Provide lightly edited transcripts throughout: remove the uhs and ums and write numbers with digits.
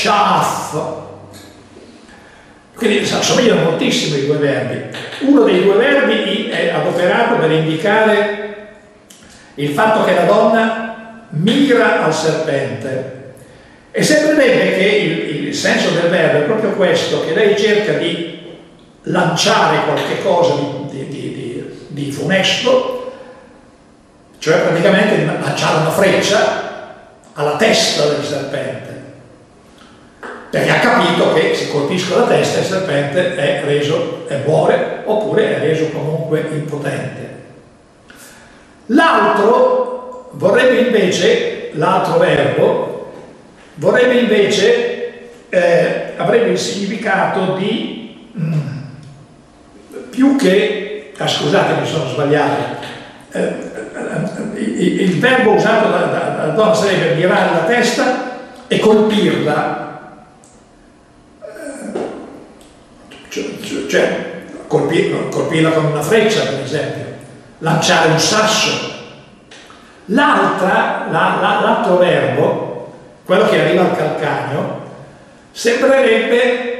shaf. Quindi assomigliano moltissimo i due verbi. Uno dei due verbi è adoperato per indicare il fatto che la donna mira al serpente, e sembrerebbe che il senso del verbo è proprio questo, che lei cerca di lanciare qualche cosa di funesto, cioè praticamente di lanciare una freccia alla testa del serpente, perché ha capito che se colpisco la testa il serpente muore, oppure è reso comunque impotente. L'altro verbo vorrebbe invece avrebbe il significato di più che, scusate, mi sono sbagliato, il verbo usato dalla donna sarebbe mirare la testa e colpirla, cioè colpirla con una freccia, per esempio, lanciare un sasso. L'altro verbo, quello che arriva al calcagno, sembrerebbe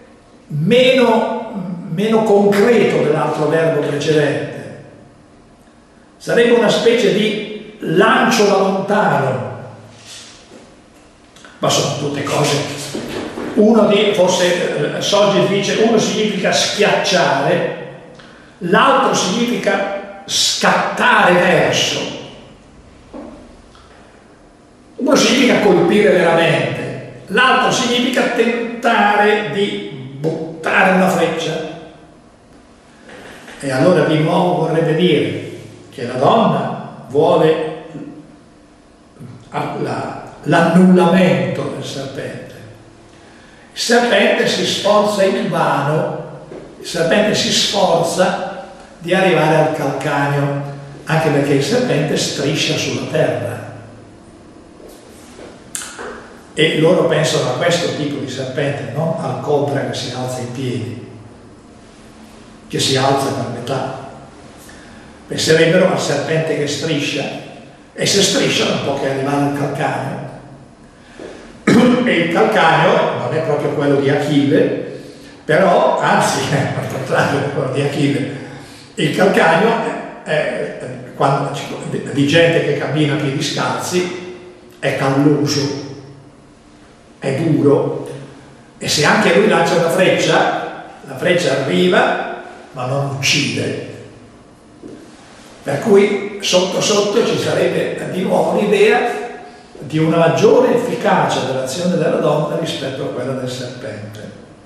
meno concreto dell'altro verbo precedente. Sarebbe una specie di lancio da lontano, ma sono tutte cose. Soggi dice, uno significa schiacciare, l'altro significa scattare verso. Uno significa colpire veramente, l'altro significa tentare di buttare una freccia. E allora di nuovo vorrebbe dire che la donna vuole l'annullamento del serpente. Il serpente si sforza invano, il serpente si sforza di arrivare al calcagno, anche perché il serpente striscia sulla terra. E loro pensano a questo tipo di serpente, non al cobra che si alza in piedi, che si alza per metà. Penserebbero al serpente che striscia, e se striscia non può che arrivare al calcagno. E il calcagno non è proprio quello di Achille, però, anzi, al contrario di quello di Achille. Il calcagno di gente che cammina a piedi scalzi è calloso, è duro, e se anche lui lancia una freccia, la freccia arriva ma non uccide. Per cui sotto sotto ci sarebbe di nuovo l'idea di una maggiore efficacia dell'azione della donna rispetto a quella del serpente.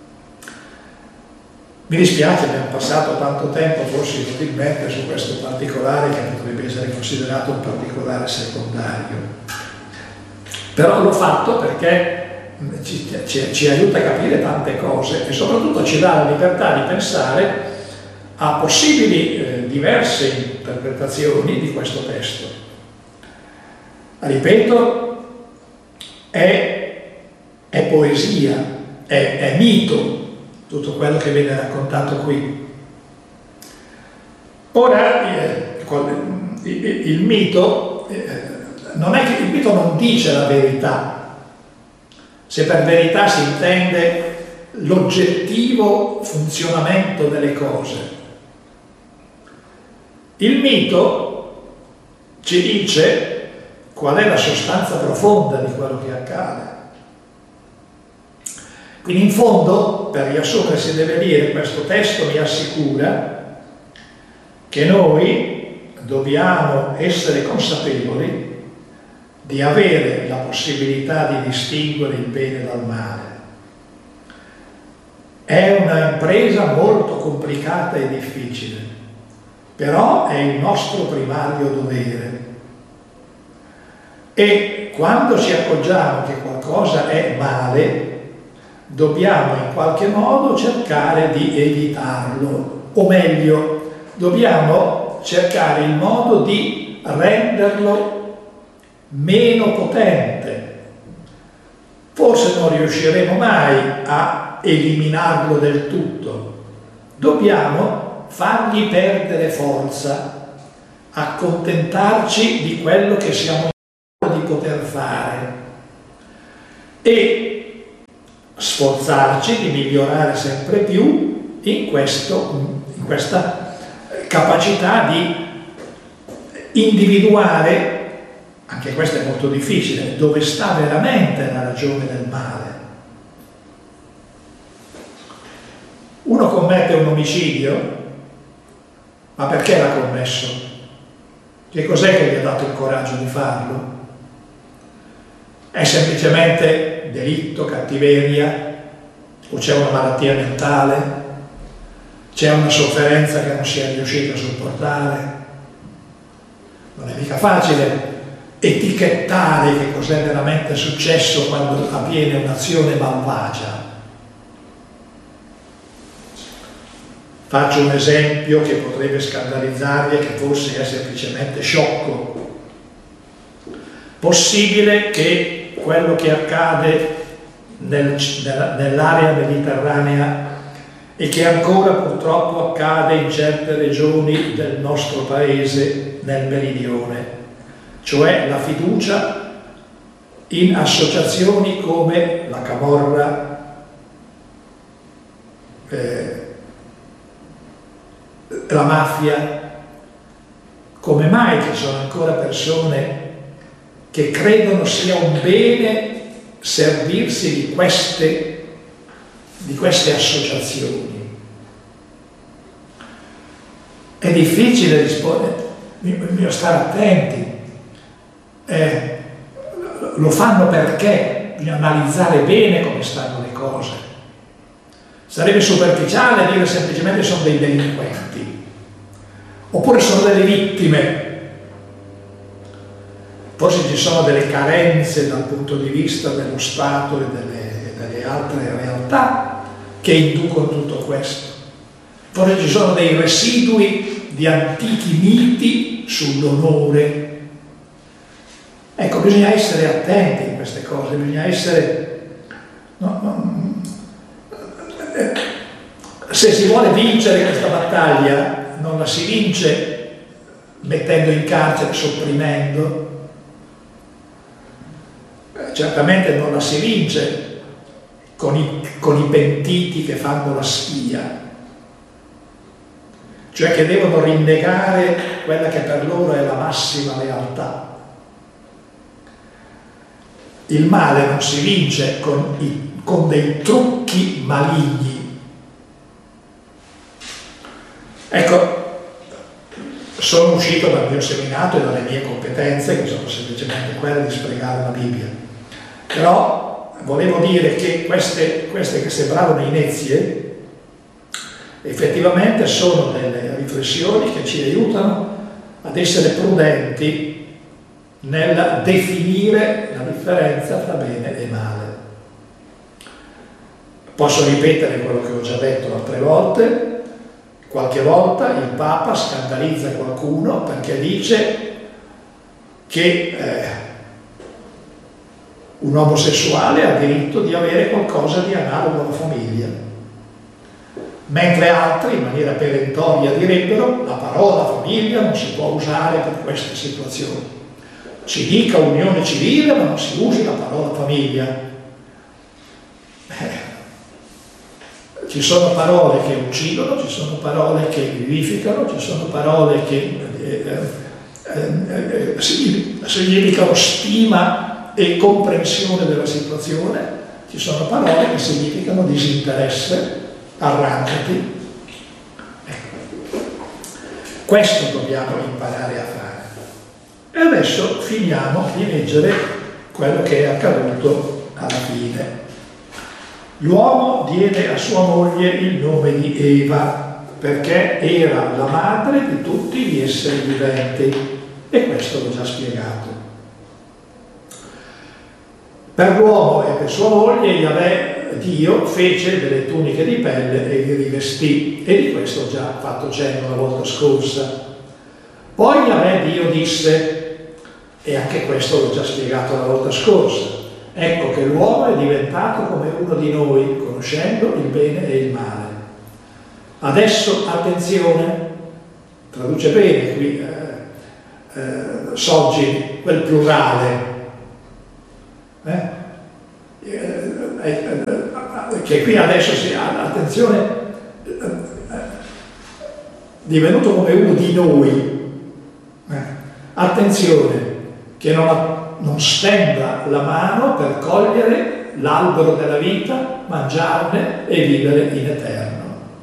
Mi dispiace, abbiamo passato tanto tempo forse inutilmente su questo particolare che potrebbe essere considerato un particolare secondario, però l'ho fatto perché ci aiuta a capire tante cose e soprattutto ci dà la libertà di pensare a possibili diverse interpretazioni di questo testo. Ripeto, è poesia, è mito tutto quello che viene raccontato qui. Ora, il mito non è che il mito non dice la verità, se per verità si intende l'oggettivo funzionamento delle cose. Il mito ci dice qual è la sostanza profonda di quello che accade. Quindi in fondo, per riassumere, si deve dire, questo testo mi assicura che noi dobbiamo essere consapevoli di avere la possibilità di distinguere il bene dal male. È una impresa molto complicata e difficile, però è il nostro primario dovere. E quando ci accorgiamo che qualcosa è male, dobbiamo in qualche modo cercare di evitarlo, o meglio, dobbiamo cercare il modo di renderlo meno potente. Forse non riusciremo mai a eliminarlo del tutto, dobbiamo fargli perdere forza, accontentarci di quello che siamo in grado di poter fare e sforzarci di migliorare sempre più in questa capacità di individuare, anche questo è molto difficile, dove sta veramente la ragione del male. Uno commette un omicidio, ma perché l'ha commesso? Che cos'è che gli ha dato il coraggio di farlo? È semplicemente delitto, cattiveria, o c'è una malattia mentale, c'è una sofferenza che non si è riuscito a sopportare? Non è mica facile etichettare che cos'è veramente successo quando avviene un'azione malvagia. Faccio un esempio che potrebbe scandalizzarvi e che forse è semplicemente sciocco. Possibile che quello che accade nell'area mediterranea e che ancora purtroppo accade in certe regioni del nostro paese nel meridione, cioè la fiducia in associazioni come la Camorra, la mafia. Come mai ci sono ancora persone che credono sia un bene servirsi di queste associazioni? È difficile rispondere, bisogna stare attenti. Lo fanno perché bisogna analizzare bene come stanno le cose. Sarebbe superficiale dire semplicemente sono dei delinquenti, oppure sono delle vittime. Forse ci sono delle carenze dal punto di vista dello Stato e delle altre realtà che inducono tutto questo. Forse ci sono dei residui di antichi miti sull'onore. Ecco, bisogna essere attenti in queste cose, bisogna essere... se si vuole vincere questa battaglia, non la si vince mettendo in carcere, sopprimendo. Certamente non la si vince con i pentiti che fanno la spia, cioè che devono rinnegare quella che per loro è la massima lealtà. Il male non si vince con dei trucchi maligni. Ecco, sono uscito dal mio seminato e dalle mie competenze, che sono semplicemente quelle di spiegare la Bibbia. Però volevo dire che queste che sembravano inezie, effettivamente sono delle riflessioni che ci aiutano ad essere prudenti nel definire la differenza tra bene e male. Posso ripetere quello che ho già detto altre volte. Qualche volta il Papa scandalizza qualcuno perché dice che un omosessuale ha diritto di avere qualcosa di analogo alla famiglia, mentre altri in maniera perentoria direbbero la parola famiglia non si può usare per queste situazioni. Si dica unione civile ma non si usi la parola famiglia. Ci sono parole che uccidono, ci sono parole che vivificano, ci sono parole che significano stima e comprensione della situazione, ci sono parole che significano disinteresse, arrangiati. Ecco. Questo dobbiamo imparare a fare. E adesso finiamo di leggere quello che è accaduto alla fine. L'uomo diede a sua moglie il nome di Eva perché era la madre di tutti gli esseri viventi, e questo l'ho già spiegato. Per l'uomo e per sua moglie Yahweh, Dio, fece delle tuniche di pelle e li rivestì, e di questo ho già fatto cenno la volta scorsa. Poi Yahweh, Dio, disse, e anche questo l'ho già spiegato la volta scorsa: ecco che l'uomo è diventato come uno di noi, conoscendo il bene e il male. Adesso, attenzione, traduce bene qui Soggi, quel plurale. che qui adesso si ha, attenzione, divenuto come uno di noi, attenzione, che non stenda la mano per cogliere l'albero della vita, mangiarne e vivere in eterno.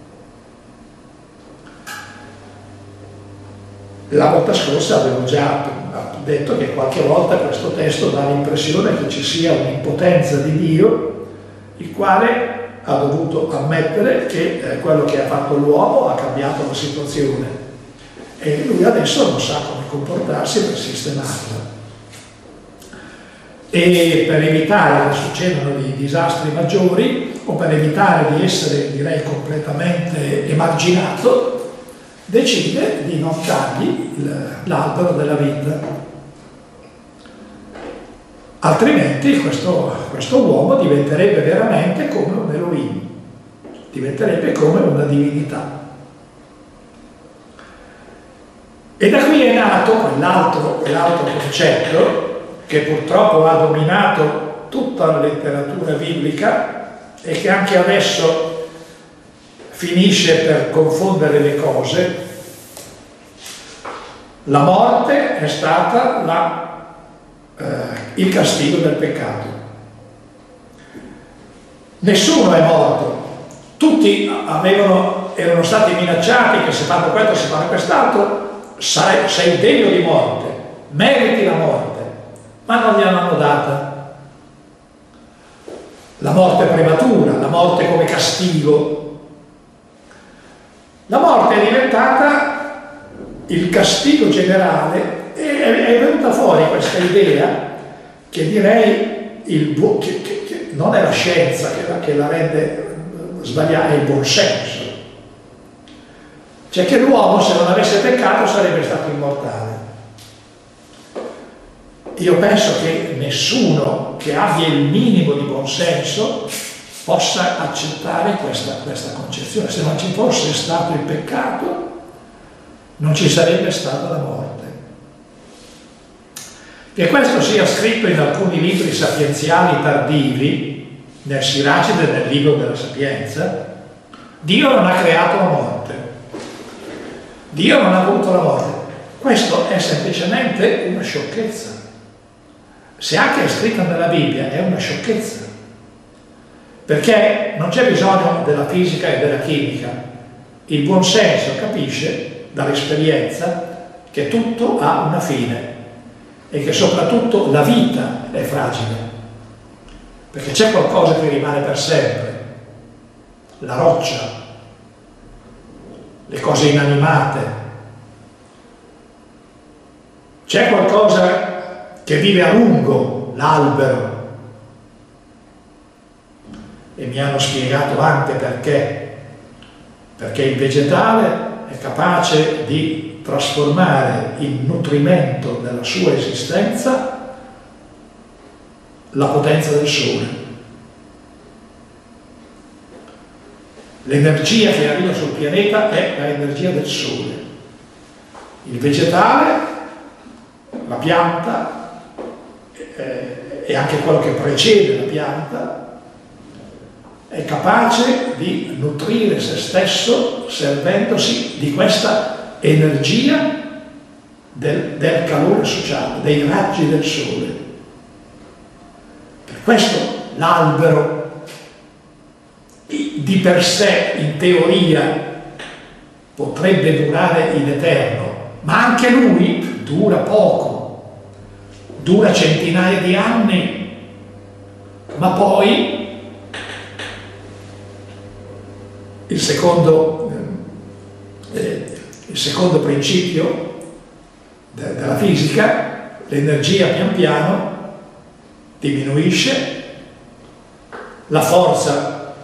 La volta scorsa avevo già detto che qualche volta questo testo dà l'impressione che ci sia un'impotenza di Dio, il quale ha dovuto ammettere che quello che ha fatto l'uomo ha cambiato la situazione e lui adesso non sa come comportarsi per sistemarla. E per evitare che succedano dei disastri maggiori o per evitare di essere, direi, completamente emarginato, decide di non dargli l'albero della vita. Altrimenti questo uomo diventerebbe veramente come un Elohim, diventerebbe come una divinità. E da qui è nato quell'altro concetto che purtroppo ha dominato tutta la letteratura biblica e che anche adesso finisce per confondere le cose. La morte è stata il castigo del peccato. Nessuno è morto, tutti erano stati minacciati che se fanno questo, se fanno quest'altro, sei degno di morte, meriti la morte, ma non gli hanno data. La morte prematura, la morte come castigo. La morte è diventata il castigo generale. È venuta fuori questa idea che direi che non è la scienza che la rende sbagliata, è il buon senso. Cioè che l'uomo, se non avesse peccato, sarebbe stato immortale. Io penso che nessuno che abbia il minimo di buon senso possa accettare questa concezione. Se non ci fosse stato il peccato, non ci sarebbe stata la morte. Che questo sia scritto in alcuni libri sapienziali tardivi, nel Siracide e nel libro della Sapienza, Dio non ha creato la morte. Dio non ha voluto la morte. Questo è semplicemente una sciocchezza. Se anche è scritta nella Bibbia, è una sciocchezza. Perché non c'è bisogno della fisica e della chimica. Il buon senso capisce dall'esperienza che tutto ha una fine e che soprattutto la vita è fragile, perché c'è qualcosa che rimane per sempre, la roccia, le cose inanimate, c'è qualcosa che vive a lungo, l'albero, e mi hanno spiegato anche perché il vegetale è capace di trasformare in nutrimento della sua esistenza la potenza del sole. L'energia che arriva sul pianeta è l'energia del sole. Il vegetale, la pianta e anche quello che precede la pianta è capace di nutrire se stesso servendosi di questa energia del calore sociale, dei raggi del sole. Per questo l'albero di per sé, in teoria, potrebbe durare in eterno, ma anche lui dura poco, dura centinaia di anni, ma poi il secondo principio della fisica, l'energia pian piano diminuisce, la forza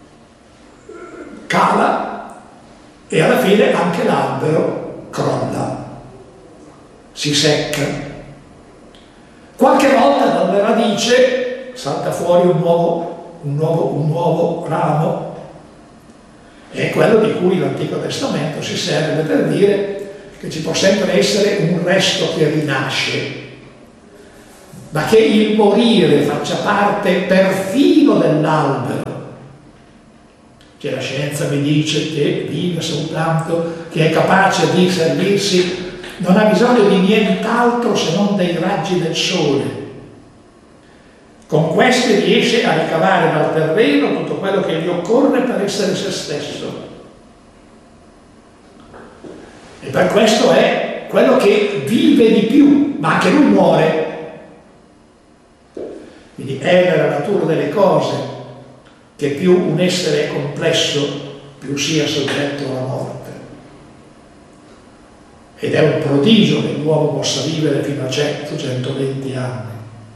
cala e alla fine anche l'albero crolla, si secca. Qualche volta dalle radici salta fuori un nuovo ramo. È quello di cui l'Antico Testamento si serve per dire che ci può sempre essere un resto che rinasce, ma che il morire faccia parte perfino dell'albero che la scienza mi dice che vive soltanto, che è capace di servirsi, non ha bisogno di nient'altro se non dei raggi del sole. Con questi riesce a ricavare dal terreno tutto quello che gli occorre per essere se stesso. E per questo è quello che vive di più, ma anche lui muore. Quindi è nella natura delle cose che più un essere è complesso, più sia soggetto alla morte. Ed è un prodigio che l'uomo possa vivere fino a 100-120 anni.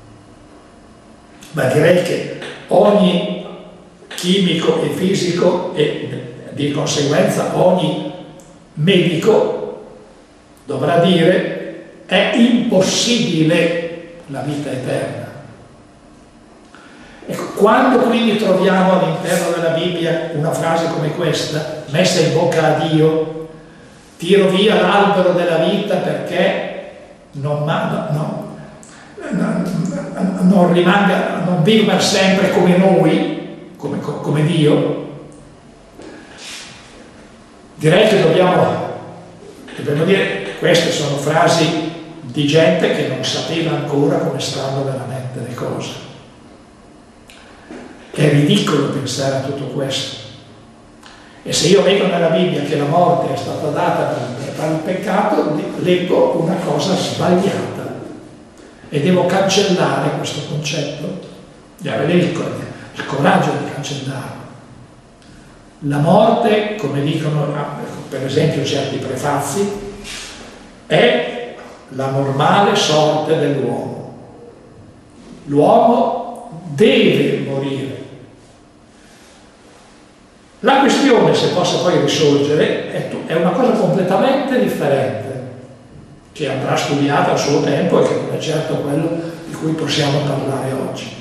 Ma direi che ogni chimico e fisico e di conseguenza ogni medico dovrà dire è impossibile la vita eterna. Ecco, quando quindi troviamo all'interno della Bibbia una frase come questa, messa in bocca a Dio, tiro via l'albero della vita perché non viva per sempre come noi, come Dio, direi che dobbiamo dire, queste sono frasi di gente che non sapeva ancora come stanno veramente le cose. È ridicolo pensare a tutto questo. E se io leggo nella Bibbia che la morte è stata data per il peccato, leggo una cosa sbagliata e devo cancellare questo concetto, di avere il coraggio di cancellarlo. La morte, come dicono per esempio certi prefazi, è la normale sorte dell'uomo. L'uomo deve morire. La questione, se possa poi risorgere, è una cosa completamente differente, che andrà studiata al suo tempo e che non è certo quello di cui possiamo parlare oggi.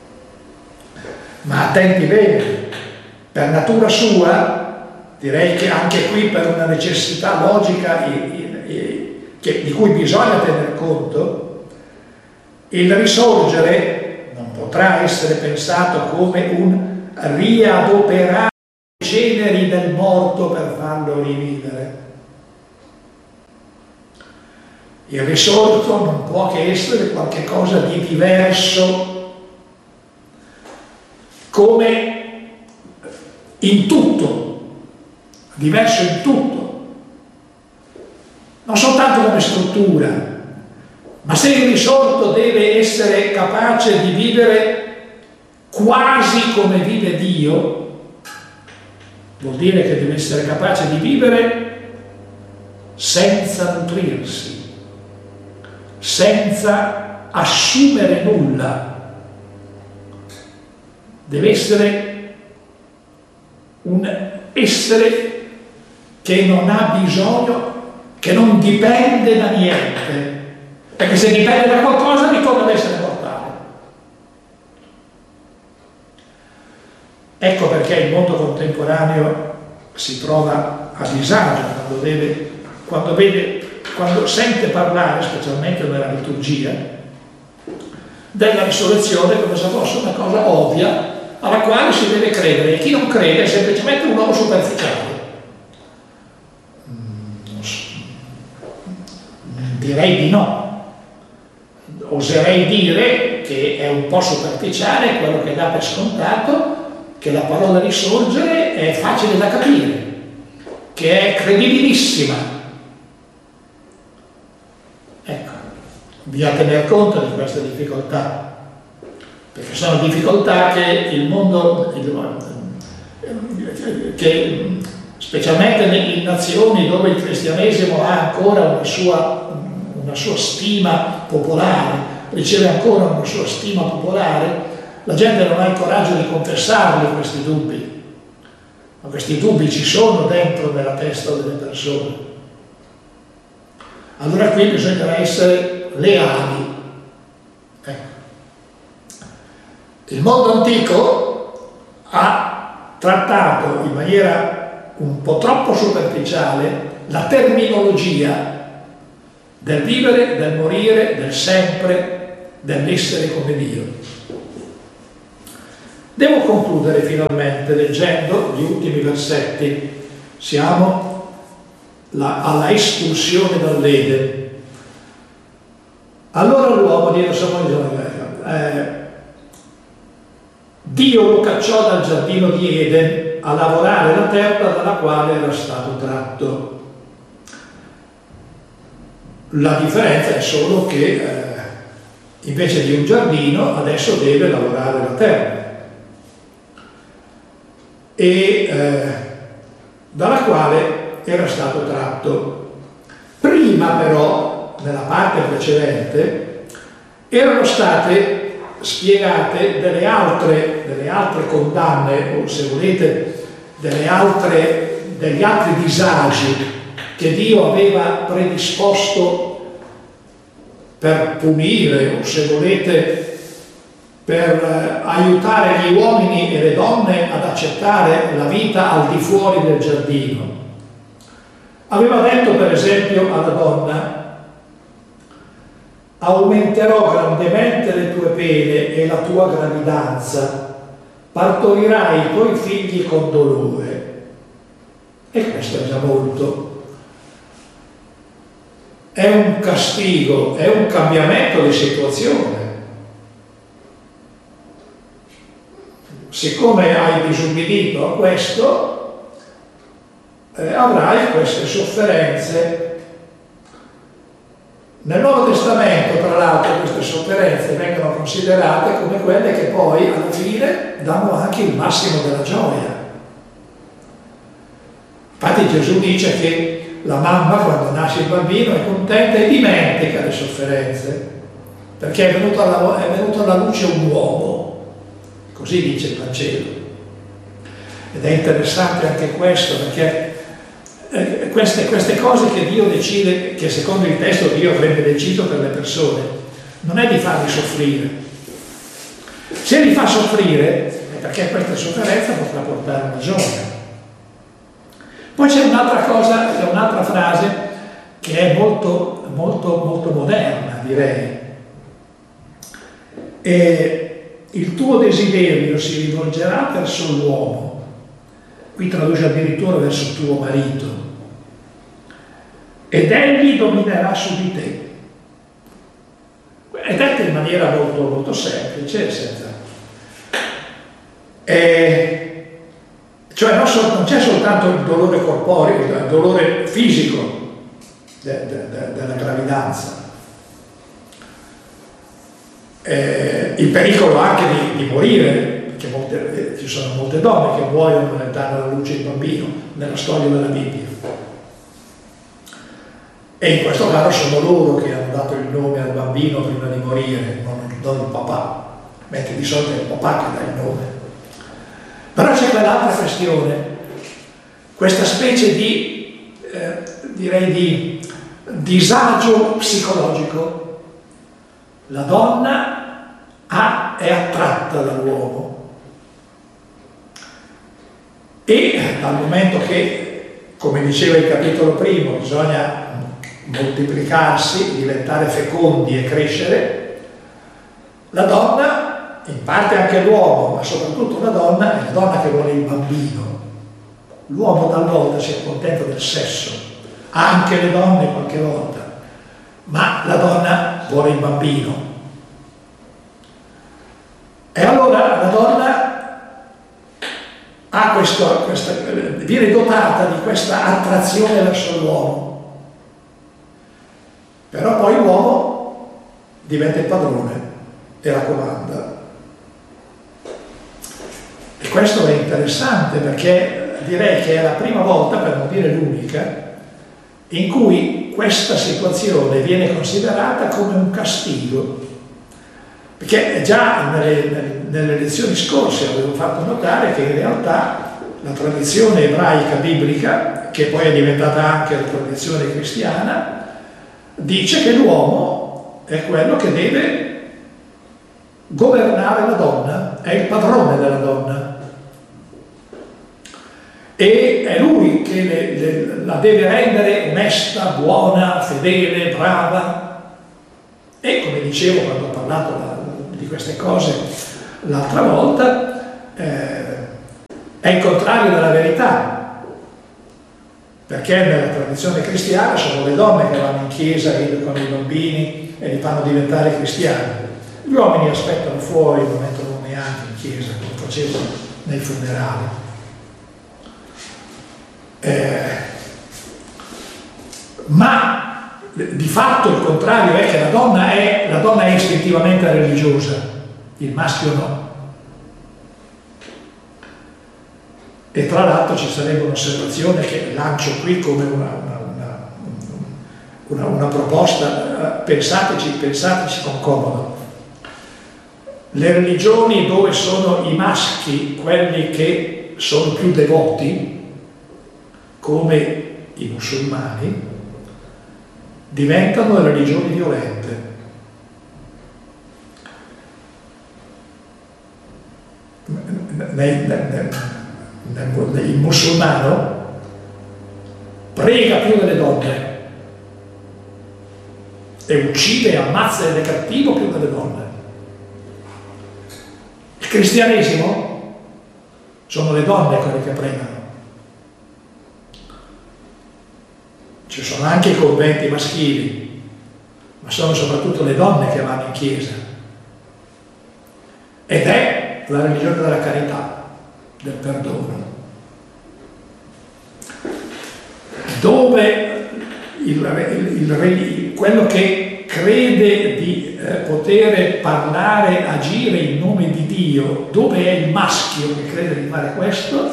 Ma attenti bene, per natura sua, direi che anche qui per una necessità logica di cui bisogna tener conto, il risorgere non potrà essere pensato come un riadoperare i ceneri del morto per farlo rivivere. Il risorto non può che essere qualcosa di diverso, come in tutto, diverso in tutto, non soltanto come struttura, ma se il risorto deve essere capace di vivere quasi come vive Dio, vuol dire che deve essere capace di vivere senza nutrirsi, senza assumere nulla. Deve essere un essere che non ha bisogno, che non dipende da niente, perché se dipende da qualcosa ritorna ad essere mortale. Ecco perché il mondo contemporaneo si trova a disagio quando sente parlare, specialmente nella liturgia, della risurrezione come se fosse una cosa ovvia alla quale si deve credere, e chi non crede è semplicemente un uomo superficiale. Direi di no. Oserei dire che è un po' superficiale quello che dà per scontato che la parola risorgere è facile da capire, che è credibilissima. Ecco, bisogna tener conto di queste difficoltà, perché sono difficoltà che il mondo, che specialmente in nazioni dove il cristianesimo ha ancora una sua stima popolare, riceve ancora una sua stima popolare, la gente non ha il coraggio di confessarli questi dubbi, ma questi dubbi ci sono dentro nella testa delle persone. Allora qui bisognerà essere leali. Ecco. Il mondo antico ha trattato in maniera un po' troppo superficiale la terminologia del vivere, del morire, del sempre, dell'essere come Dio. Devo concludere finalmente leggendo gli ultimi versetti. Siamo alla espulsione dall'Eden. Allora l'uomo, Dio lo cacciò dal giardino di Eden a lavorare la terra dalla quale era stato tratto. La differenza è solo che invece di un giardino adesso deve lavorare la terra dalla quale era stato tratto. Prima però, nella parte precedente, erano state spiegate delle altre condanne, o se volete degli altri disagi che Dio aveva predisposto per punire, o se volete per aiutare gli uomini e le donne ad accettare la vita al di fuori del giardino. Aveva detto per esempio alla donna: aumenterò grandemente le tue pene e la tua gravidanza, partorirai i tuoi figli con dolore. E questo è già molto. È un castigo, è un cambiamento di situazione. Siccome hai disubbidito a questo, avrai queste sofferenze. Nel Nuovo Testamento, tra l'altro, queste sofferenze vengono considerate come quelle che poi, alla fine, danno anche il massimo della gioia. Infatti Gesù dice che la mamma, quando nasce il bambino, è contenta e dimentica le sofferenze, perché è venuto alla luce un uomo. Così dice il Vangelo. Ed è interessante anche questo, perché queste cose che Dio decide, che secondo il testo Dio avrebbe deciso per le persone, non è di farli soffrire. Se li fa soffrire è perché questa sofferenza potrà portare una gioia. Poi c'è un'altra cosa, c'è un'altra frase che è molto, molto, molto moderna, direi. Il tuo desiderio si rivolgerà verso l'uomo, qui traduce addirittura verso tuo marito, ed egli dominerà su di te. È detta in maniera molto, molto semplice, cioè non c'è soltanto il dolore corporeo, il dolore fisico della gravidanza, il pericolo anche di morire, perché ci sono molte donne che muoiono nel dare alla luce il bambino, nella storia della Bibbia. E in questo caso sono loro che hanno dato il nome al bambino prima di morire, non il papà, mentre di solito è il papà che dà il nome. Però c'è quell'altra questione, questa specie di, direi, di disagio psicologico. La donna è attratta dall'uomo e dal momento che, come diceva il capitolo primo, bisogna moltiplicarsi, diventare fecondi e crescere, la donna, in parte anche l'uomo, ma soprattutto la donna, è la donna che vuole il bambino. L'uomo talvolta si accontenta del sesso, anche le donne qualche volta, ma la donna vuole il bambino. E allora la donna ha viene dotata di questa attrazione verso l'uomo, però poi l'uomo diventa il padrone e la comanda. E questo è interessante, perché direi che è la prima volta, per non dire l'unica, in cui questa situazione viene considerata come un castigo. Perché già nelle lezioni scorse avevo fatto notare che in realtà la tradizione ebraica biblica, che poi è diventata anche la tradizione cristiana, dice che l'uomo è quello che deve governare la donna, è il padrone della donna. E è lui che la deve rendere onesta, buona, fedele, brava. E come dicevo quando ho parlato di queste cose l'altra volta, è il contrario della verità, perché nella tradizione cristiana sono le donne che vanno in chiesa con i bambini e li fanno diventare cristiani. Gli uomini aspettano fuori, non entrano neanche in chiesa, come facevano nei funerali. Ma di fatto il contrario è che la donna è istintivamente religiosa, il maschio no. E tra l'altro ci sarebbe un'osservazione che lancio qui come una proposta, pensateci con comodo. Le religioni dove sono i maschi quelli che sono più devoti, come i musulmani, diventano religioni violente. Il musulmano prega più delle donne e uccide e ammazza ed è cattivo più delle donne. Il cristianesimo sono le donne quelle che pregano. Ci sono anche i conventi maschili, ma sono soprattutto le donne che vanno in chiesa. Ed è la religione della carità, del perdono, dove quello che crede di poter parlare, agire in nome di Dio, dove è il maschio che crede di fare questo,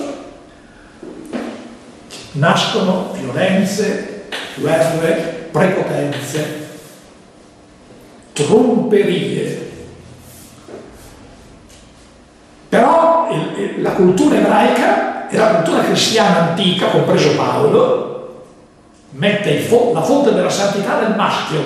nascono violenze, guerre, prepotenze, tromperie. Però la cultura ebraica e la cultura cristiana antica, compreso Paolo, mette la fonte della santità nel maschio,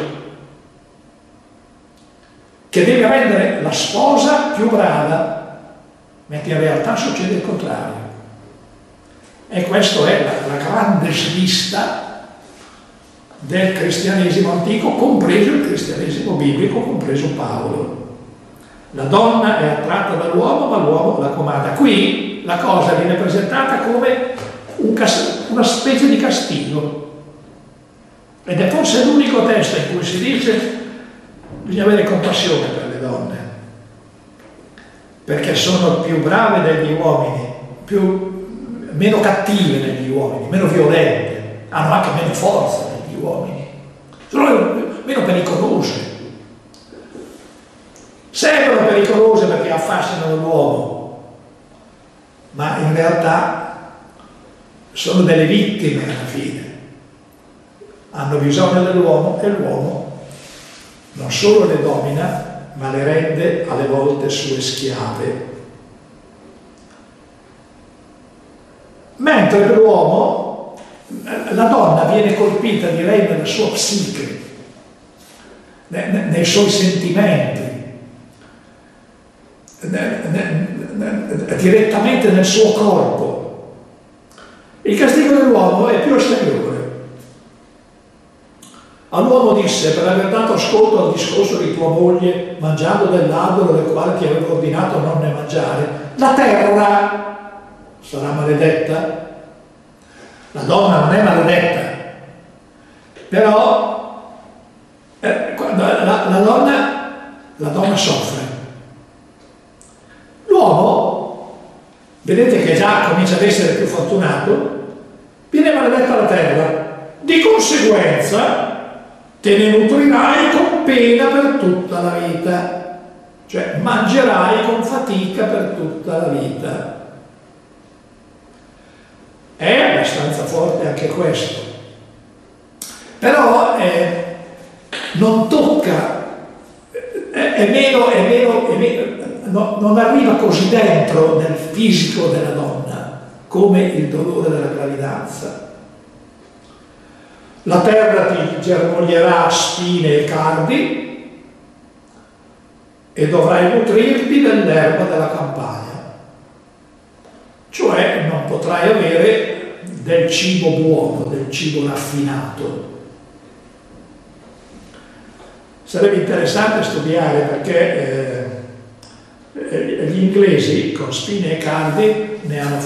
che deve rendere la sposa più brava, mentre in realtà succede il contrario. E questa è la grande svista del cristianesimo antico, compreso il cristianesimo biblico, compreso Paolo. La donna è attratta dall'uomo, ma l'uomo la comanda. Qui la cosa viene presentata come una specie di castigo. Ed è forse l'unico testo in cui si dice che bisogna avere compassione per le donne, perché sono più brave degli uomini, meno cattive degli uomini, meno violente, hanno anche meno forza degli uomini, sono meno pericolose. Sembrano pericolose perché affascinano l'uomo, ma in realtà sono delle vittime alla fine. Hanno bisogno dell'uomo e l'uomo non solo le domina, ma le rende alle volte sue schiave. Mentre per l'uomo la donna viene colpita, direi, nella sua psiche, nei suoi sentimenti, direttamente nel suo corpo. Il castigo dell'uomo è più esteriore. All'uomo disse: per aver dato ascolto al discorso di tua moglie, mangiando dell'albero del quale ti avevo ordinato non ne mangiare, la terra sarà maledetta. La donna non è maledetta, però la donna soffre. L'uomo, vedete che già comincia ad essere più fortunato, viene maledetta la terra. Di conseguenza te ne nutrirai con pena per tutta la vita, cioè mangerai con fatica per tutta la vita. È abbastanza forte anche questo, però non tocca, non arriva così dentro nel fisico della donna come il dolore della gravidanza. La terra ti germoglierà spine e cardi e dovrai nutrirti dell'erba della campagna. Cioè non potrai avere del cibo buono, del cibo raffinato. Sarebbe interessante studiare perché gli Gli inglesi con Spini e Calvi ne hanno